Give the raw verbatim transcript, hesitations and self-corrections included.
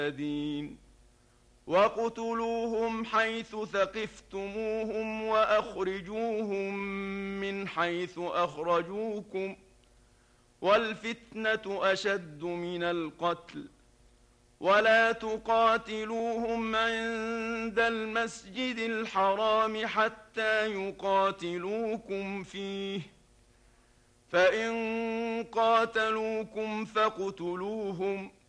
الدين واقتلوهم حيث ثقفتموهم وأخرجوهم من حيث أخرجوكم والفتنة أشد من القتل ولا تقاتلوهم عند المسجد الحرام حتى يقاتلوكم فيه فإن قاتلوكم فاقتلوهم